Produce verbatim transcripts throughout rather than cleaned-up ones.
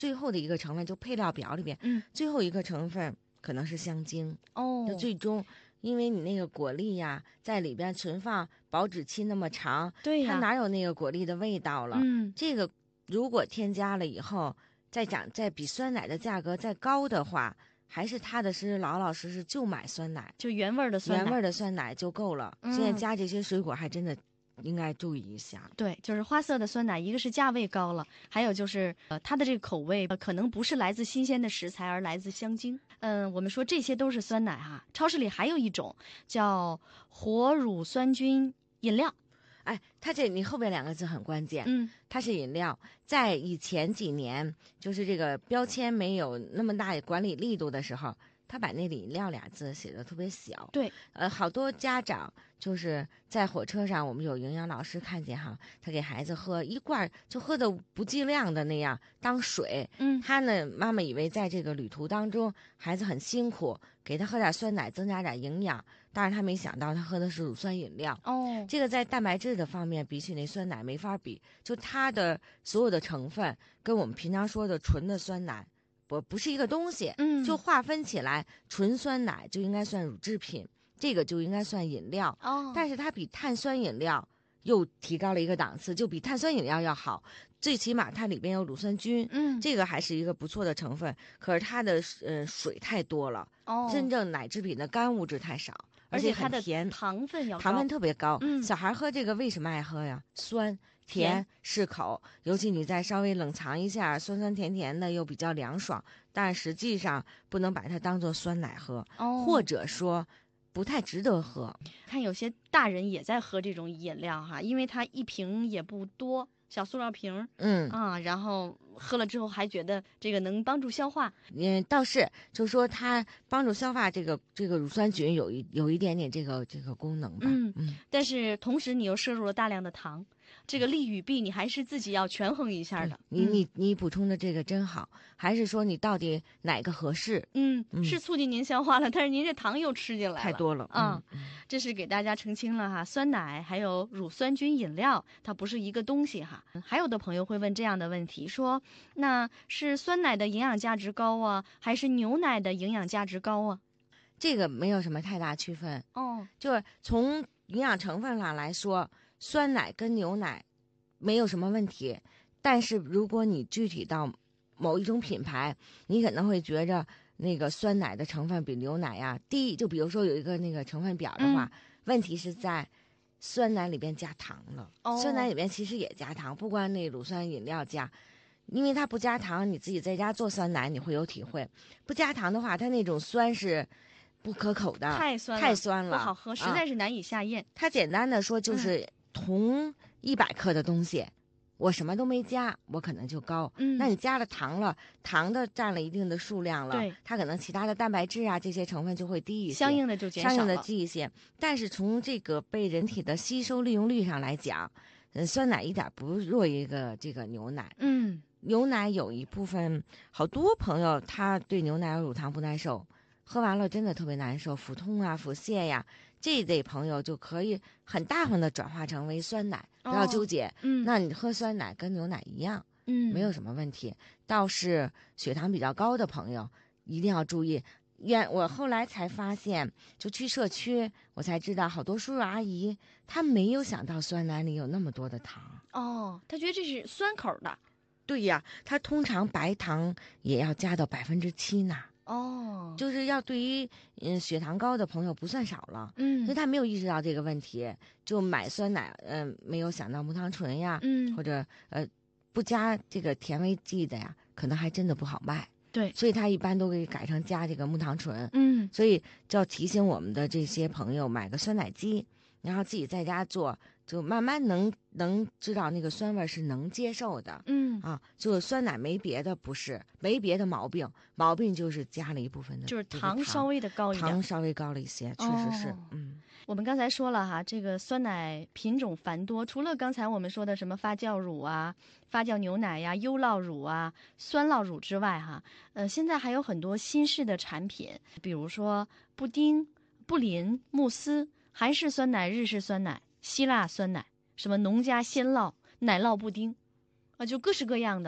最后的一个成分就配料表里边， 嗯， 最后一个成分可能是香精。 哦， 就最终，因为你那个果粒呀，在里边存放保质期那么长， 对呀， 它哪有那个果粒的味道了？ 嗯， 这个如果添加了以后，再涨，再比酸奶的价格再高的话，还是踏踏实实、老老实实就买酸奶， 就原味儿的酸奶， 原味儿的酸奶就够了。 嗯现在加这些水果还真的应该注意一下。 对，就是花色的酸奶，一个是价位高了，还有就是呃它的这个口味、呃、可能不是来自新鲜的食材，而来自香精。嗯、呃，我们说这些都是酸奶哈，超市里还有一种叫活乳酸菌饮料。 哎，它这你后边两个字很关键， 嗯， 它是饮料。在以前几年，就是这个标签没有那么大管理力度的时候，他把那里饮料俩字写的特别小。 对， 呃，好多家长就是在火车上，我们有营养老师看见哈，他给孩子喝一罐就喝的不计量的那样当水。 嗯， 他呢，妈妈以为在这个旅途当中孩子很辛苦，给他喝点酸奶增加点营养，但是他没想到他喝的是乳酸饮料。 哦， 这个在蛋白质的方面比起那酸奶没法比，就它的所有的成分跟我们平常说的纯的酸奶不不是一个东西。 嗯， 就划分起来，纯酸奶就应该算乳制品，这个就应该算饮料。 哦， 但是它比碳酸饮料又提高了一个档次，就比碳酸饮料要好，最起码它里边有乳酸菌， 嗯， 这个还是一个不错的成分。可是它的呃水太多了， 哦， 真正奶制品的干物质太少， 而且它的甜， 糖分要高， 糖分特别高。 嗯， 小孩喝这个为什么爱喝呀？酸。甜适口，尤其你再稍微冷藏一下，酸酸甜甜的又比较凉爽。但实际上不能把它当做酸奶喝， 哦， 或者说不太值得喝。 看有些大人也在喝这种饮料哈，因为它一瓶也不多，小塑料瓶， 嗯啊，然后喝了之后还觉得这个能帮助消化。 嗯，倒是就说它帮助消化，这个这个乳酸菌有一有一点点这个这个功能吧。 嗯嗯， 但是同时你又摄入了大量的糖，这个利与弊你还是自己要权衡一下的。 你你你补充的这个真好，还是说你到底哪个合适？ 嗯， 嗯是促进您消化了，但是您这糖又吃进来了， 太多了啊、 嗯。 这是给大家澄清了哈，酸奶还有乳酸菌饮料，它不是一个东西哈。还有的朋友会问这样的问题，说那是酸奶的营养价值高啊，还是牛奶的营养价值高啊？ 这个没有什么太大区分。 哦， 就是从营养成分上来说，酸奶跟牛奶没有什么问题。但是如果你具体到某一种品牌，你可能会觉着那个酸奶的成分比牛奶呀低。就比如说有一个那个成分表的话， 嗯、 问题是在酸奶里边加糖了。 哦、 酸奶里边其实也加糖，不光那乳酸饮料加。因为它不加糖，你自己在家做酸奶你会有体会。不加糖的话，它那种酸是不可口的， 太酸了， 太酸了， 不好喝，实在是难以下咽。 啊、它简单的说就是同一百克的东西，嗯、我什么都没加，我可能就高。 嗯， 那你加了糖了，糖的占了一定的数量了， 对， 它可能其他的蛋白质啊这些成分就会低一些， 相应的就减少了， 相应的低一些。但是从这个被人体的吸收利用率上来讲，嗯，酸奶一点不弱一个这个牛奶。 嗯。 牛奶有一部分，好多朋友他对牛奶有乳糖不耐受，喝完了真的特别难受，腹痛啊、腹泻呀，这一类朋友就可以很大方的转化成为酸奶，不要纠结。 哦、嗯， 那你喝酸奶跟牛奶一样， 嗯， 没有什么问题。倒是血糖比较高的朋友一定要注意。原我后来才发现，就去社区，我才知道好多叔叔阿姨他没有想到酸奶里有那么多的糖。 哦，他觉得这是酸口的。 对呀，它通常白糖也要加到百分之七呢。 哦， 就是要对于嗯血糖高的朋友不算少了。 嗯， 所以他没有意识到这个问题，就买酸奶，嗯、呃，没有想到木糖醇呀， 嗯， 或者呃不加这个甜味剂的呀，可能还真的不好卖。 对， 所以他一般都给改成加这个木糖醇。 嗯， 所以就要提醒我们的这些朋友，买个酸奶机，然后自己在家做。就慢慢能能知道那个酸味是能接受的， 嗯啊，就酸奶没别的不是，没别的毛病，毛病就是加了一部分的， 就是糖糖稍微的高一点， 糖稍微高了一些，确实是， 哦、 嗯。 我们刚才说了哈，这个酸奶品种繁多，除了刚才我们说的什么发酵乳啊、发酵牛奶呀、优酪乳啊、酸酪乳之外哈，呃，现在还有很多新式的产品，比如说布丁、布林、慕斯、韩式酸奶、日式酸奶。希腊酸奶，什么农家鲜酪、奶酪布丁，啊，就各式各样的。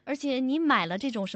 而且你买了这种